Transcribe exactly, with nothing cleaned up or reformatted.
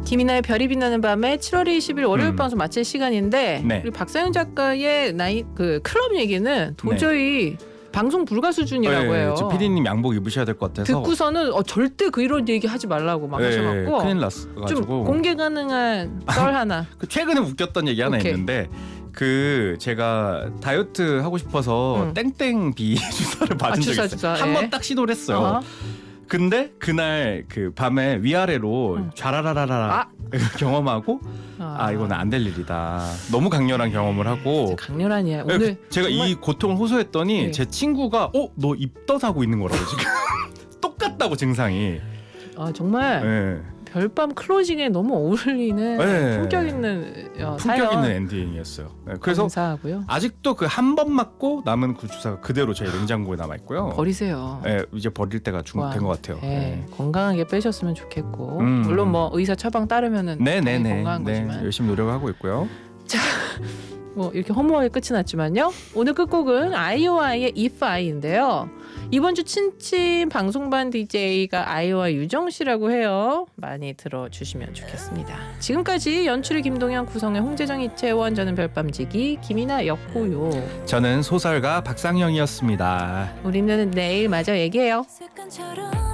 김이나의 별이 빛나는 밤에 칠월 이십일 월요일 음. 방송 마칠 시간인데 네. 우리 박사윤 작가의 나이 그 클럽 얘기는 도저히 방송 불가 수준이라고 네, 해요. 저 피디님 양복 입으셔야 될 것 같아서 듣고서는 어, 절대 그 이런 얘기 하지 말라고 막 네, 하셔갖고 큰일 났어가지고 좀 공개 가능한 썰 하나. 그 최근에 웃겼던 얘기 하나 오케이. 있는데 그 제가 다이어트 하고 싶어서 응. 땡땡비 주사를 받은 아, 주사, 적이 있어요. 주사, 한 예. 번 딱 시도를 했어요. 어. 근데 그날 그 밤에 위아래로 응. 좌라라라라 아. 경험하고 아, 이거는 안 될 일이다. 너무 강렬한 경험을 하고 강렬한 이야. 네, 오늘 제가 정말... 이 고통을 호소했더니 네. 제 친구가 어? 너 입덧하고 있는 거라고 지금 똑같다고 증상이. 아, 정말 네. 별밤 클로징에 너무 어울리는 네. 품격 있는 어, 품격 사연. 있는 엔딩이었어요. 네, 그래서 감사하고요. 아직도 그 한 번 맞고 남은 그 주사가 그대로 제 냉장고에 남아 있고요. 버리세요. 네, 이제 버릴 때가 된 것 같아요. 네, 네. 건강하게 빼셨으면 좋겠고 음. 물론 뭐 의사 처방 따르면은 네네네. 건강한 네, 거지만 열심히 노력하고 있고요. 뭐 이렇게 허무하게 끝이 났지만요. 오늘 끝곡은 아이오아이의 If I인데요. 이번 주 친친 방송반 디제이가 아이오아 유정 씨라고 해요. 많이 들어주시면 좋겠습니다. 지금까지 연출의 김동현, 구성의 홍재정, 이채원, 저는 별밤지기 김이나였고요. 저는 소설가 박상영이었습니다. 우리는 내일 마저 얘기해요. 습관처럼